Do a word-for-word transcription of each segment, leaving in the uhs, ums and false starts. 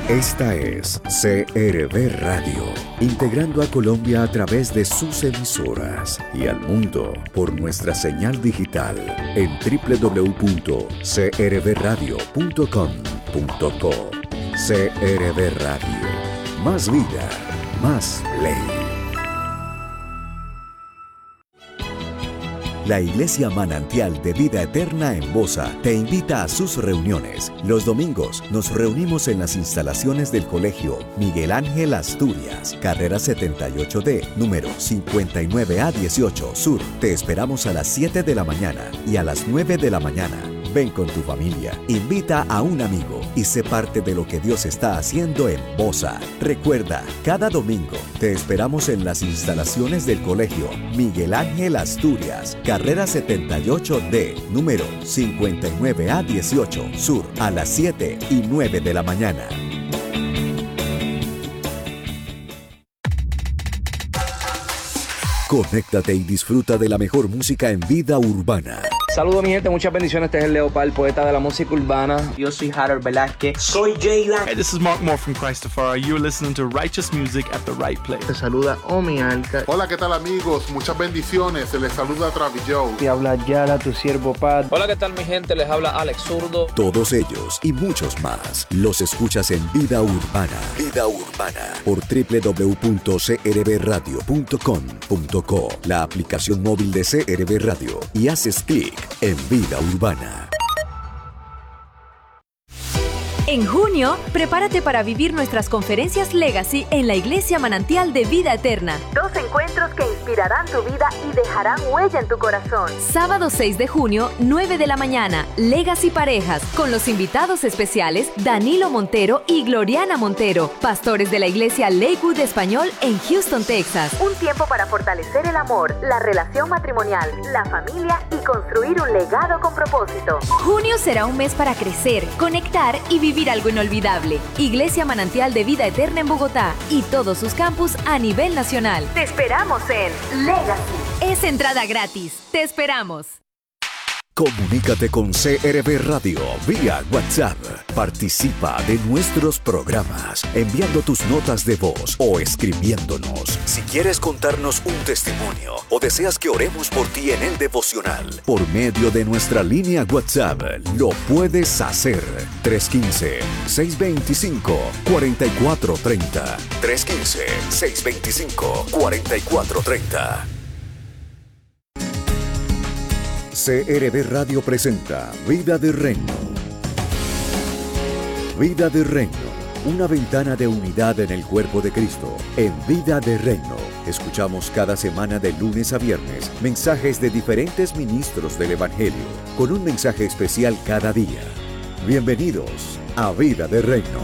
Esta es C R V Radio, integrando a Colombia a través de sus emisoras y al mundo por nuestra señal digital en doble u doble u doble u punto c r v radio punto com punto co. C R V Radio, más vida, más play. La Iglesia Manantial de Vida Eterna en Bosa te invita a sus reuniones. Los domingos nos reunimos en las instalaciones del Colegio Miguel Ángel Asturias, carrera setenta y ocho D, número cincuenta y nueve A dieciocho Sur. Te esperamos a las siete de la mañana y a las nueve de la mañana. Ven con tu familia, invita a un amigo y sé parte de lo que Dios está haciendo en Bosa. Recuerda, cada domingo te esperamos en las instalaciones del Colegio Miguel Ángel Asturias, carrera setenta y ocho D, número cincuenta y nueve A dieciocho Sur, a las siete y nueve de la mañana. Conéctate y disfruta de la mejor música en vida urbana. Saludos mi gente, muchas bendiciones. Este es el Leopard, poeta de la música urbana. Yo soy Harold Velázquez. Soy Jayla. Hey, this is Mark Moore from Christopher. You're listening to Righteous Music at the Right Place. Te saluda Omi Alca. Hola, ¿qué tal amigos? Muchas bendiciones. Se les saluda Travis Joe. Te habla Yara, tu siervo Pat. Hola, ¿qué tal mi gente? Les habla Alex Zurdo. Todos ellos y muchos más los escuchas en Vida Urbana. Vida Urbana por doble u doble u doble u punto c r v radio punto com punto co, la aplicación móvil de C R V Radio, y haces clic en Vida Urbana. En junio, prepárate para vivir nuestras conferencias Legacy en la Iglesia Manantial de Vida Eterna. Dos encuentros que inspirarán tu vida y dejarán huella en tu corazón. Sábado seis de junio, nueve de la mañana, Legacy Parejas, con los invitados especiales Danilo Montero y Gloriana Montero, pastores de la Iglesia Lakewood Español en Houston, Texas. Un tiempo para fortalecer el amor, la relación matrimonial, la familia y construir un legado con propósito. Junio será un mes para crecer, conectar y vivir algo inolvidable. Iglesia Manantial de Vida Eterna en Bogotá y todos sus campus a nivel nacional. Te esperamos en Legacy. Es entrada gratis. Te esperamos. Comunícate con C R V Radio vía WhatsApp. Participa de nuestros programas enviando tus notas de voz o escribiéndonos. Si quieres contarnos un testimonio o deseas que oremos por ti en el devocional, por medio de nuestra línea WhatsApp, lo puedes hacer. tres uno cinco, seis dos cinco, cuatro cuatro tres cero. tres uno cinco, seis dos cinco, cuatro cuatro tres cero. C R V Radio presenta Vida de Reino. Vida de Reino, una ventana de unidad en el cuerpo de Cristo. En Vida de Reino, escuchamos cada semana de lunes a viernes mensajes de diferentes ministros del Evangelio, con un mensaje especial cada día. Bienvenidos a Vida de Reino.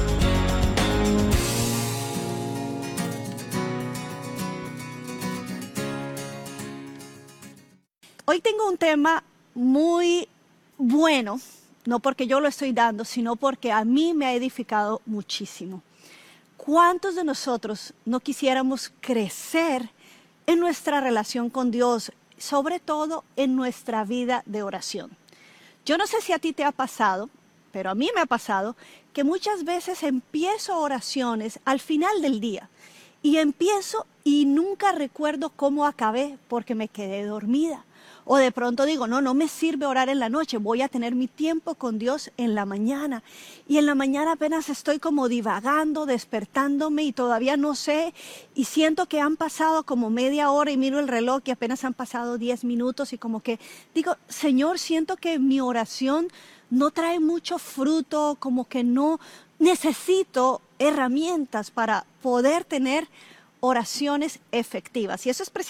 Hoy tengo un tema muy bueno, no porque yo lo estoy dando, sino porque a mí me ha edificado muchísimo. ¿Cuántos de nosotros no quisiéramos crecer en nuestra relación con Dios, sobre todo en nuestra vida de oración? Yo no sé si a ti te ha pasado, pero a mí me ha pasado que muchas veces empiezo oraciones al final del día y empiezo y nunca recuerdo cómo acabé porque me quedé dormida. O de pronto digo, no, no me sirve orar en la noche, voy a tener mi tiempo con Dios en la mañana. Y en la mañana apenas estoy como divagando, despertándome y todavía no sé. Y siento que han pasado como media hora y miro el reloj y apenas han pasado diez minutos. Y como que digo, Señor, siento que mi oración no trae mucho fruto, como que no necesito herramientas para poder tener oraciones efectivas. Y eso es precisamente